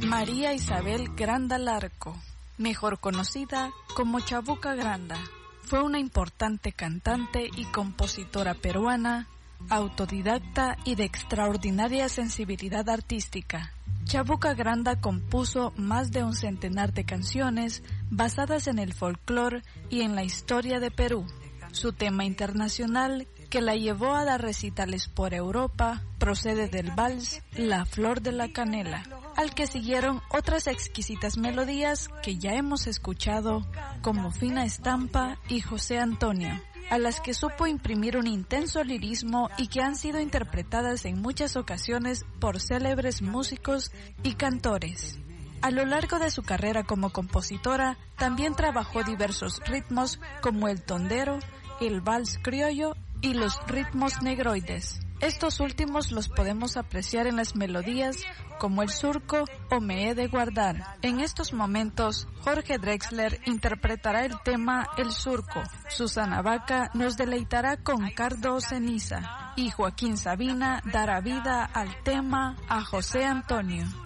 María Isabel Granda Larco, mejor conocida como Chabuca Granda, fue una importante cantante y compositora peruana, autodidacta y de extraordinaria sensibilidad artística. Chabuca Granda compuso más de un centenar de canciones basadas en el folclore y en la historia de Perú. Su tema internacional, que la llevó a dar recitales por Europa, procede del vals La Flor de la Canela, al que siguieron otras exquisitas melodías que ya hemos escuchado, como Fina Estampa y José Antonio, a las que supo imprimir un intenso lirismo y que han sido interpretadas en muchas ocasiones por célebres músicos y cantores. A lo largo de su carrera como compositora, también trabajó diversos ritmos como el tondero, el vals criollo y los ritmos negroides. Estos últimos los podemos apreciar en las melodías como El Surco o Me he de guardar. En estos momentos, Jorge Drexler interpretará el tema El Surco, Susana Vaca nos deleitará con Cardo o Ceniza y Joaquín Sabina dará vida al tema A José Antonio.